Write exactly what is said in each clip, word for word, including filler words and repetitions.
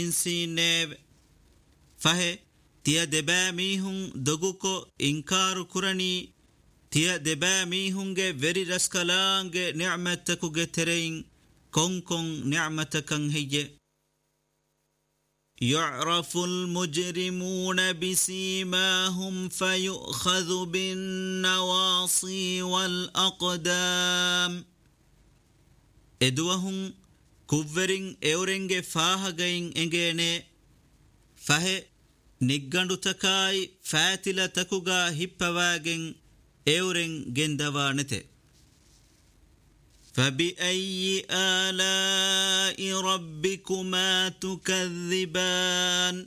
إنسينيب فهي تيا دبا ميهن دغوكو إنكار كرني تيا دبا ميهن غيري رسكالان نعمتكو غترين كون كون نعمتكن هي يعرف المجرمون بسيماهم فيؤخذ بالنواصي والأقدام إدوهم كوفرين إورنج فاهغين إنجيني فهي نيغاندو تكاي فاتلا تكوغا هيبواغين إورن جندوانته فبأي آلاء ربكما تكذبان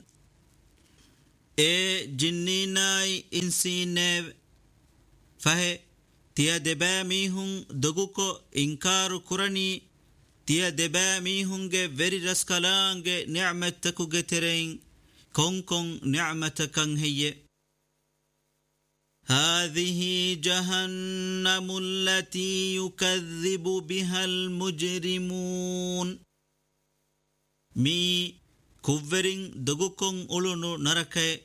إيه جنيناي إنسينيب فهي تيا دبا ميهن دغوكو إنكار كرني تيا دبا ميهن غيري رسكالان نعمتكو غترين كون كون نعمتكن هي هذه جهنم التي يكذب بها المجرمون مي كوفرين دغوكون أولونو نركي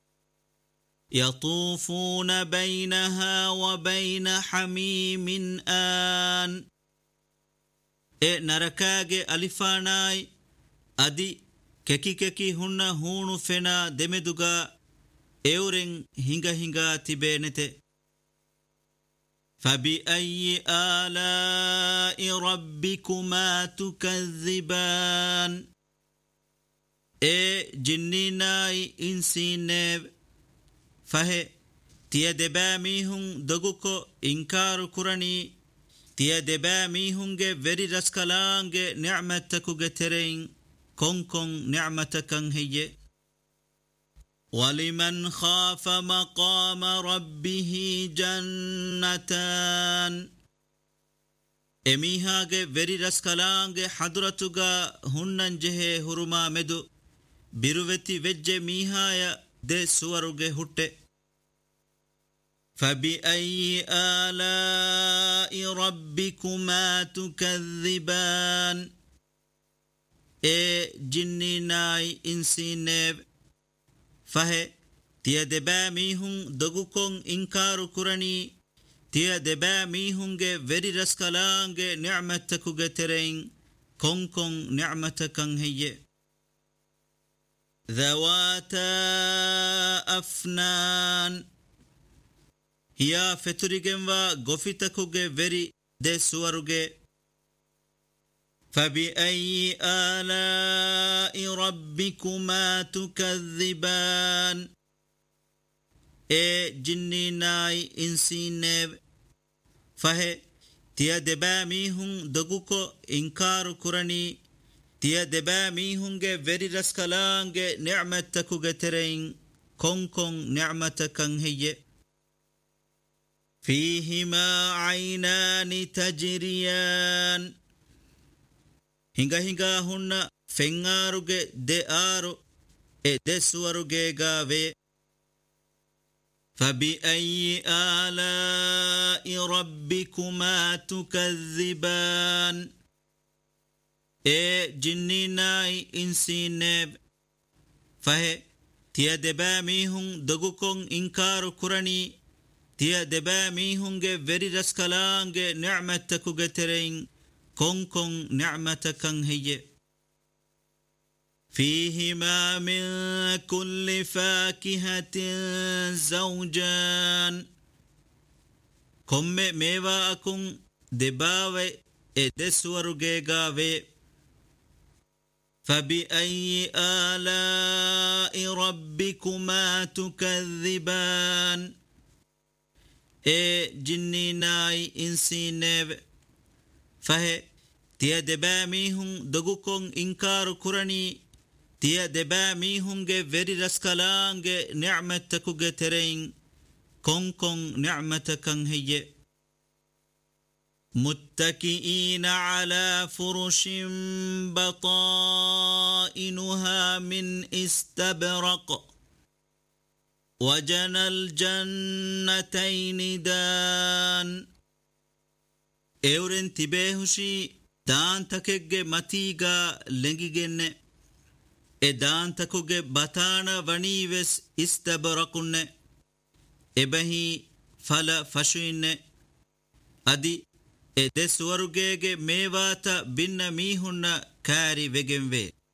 يطوفون بينها وبين حميم آن إيه نركاغي ألفاناي أدي ككي ككي هن هونو فنا دمدوغا إورن هنگا هنگا تبينته فبأي آلاء ربكما تكذبان إيه جنيناي إنسينيب فهي تيا دبا ميهن دغوكو إنكار كرني تيا دبا ميهن غيري رسكالان نعمتكو غترين كون كون نعمتكن هي ولمن خاف مقام ربه جنتان إميهاغ وري رسكالانغ حضرتوغا هنن جهه هرما مدو بيروتي وجه ميهايا دي سوروغ هوتة فبأي آلاء ربكما تكذبان إيه جنيناي إنسينيب فهي تيا دبا ميهن دغوكون إنكار كرني تيا دبا ميهن وري رسكالان نعمتكو غترين كون كون نعمتكن هي ذواتا أفنان هي فتريغن و غفتكو وري دي سوروغ فبأي آلاء ربكما تكذبان إيه جنيناي إنسينيب فهي تيا دبا ميهن دغوكو إنكار كرني تيا دبا ميهن وري رسكالان نعمتكو غترين كون كون نعمتكن هي فيهما عينان تجريان hinga hinga hunna fengaruge de aro e de suwaruge gave فبأي آلاء ربكما تكذبان إيه جنيناي إنسينيب فهي تيا دبا ميهن دغوكون إنكار كرني تيا دبا ميهن وري رسكالان نعمتكو غترين كون كون نعمتكن هي فيهما من كل فاكهة زوجان كم ميوا أكون دباوي ادسورغي غاوي فبأي آلاء ربكما تكذبان إيه جنيناي إنسينيب فهي تيا دبا ميهن دغوكون إنكار كرني تيا دبا ميهن وري رسكالان نعمتكو غترين كون كون نعمتكن هي متكئين على فرش بطائنها من استبرق وجنى الجنتين دان اورن تبهشي دان تكج متيغا لنگيگن එදාන්තකුගේ බතාන වනීවෙස් ඉස්තබරකුන්නේ එබහි ඵල ෆෂුයින්නේ අදි එදෙ සුවරුගේගේ මේවාත බින්න මීහුන්න කෑරි වෙගෙන්වේ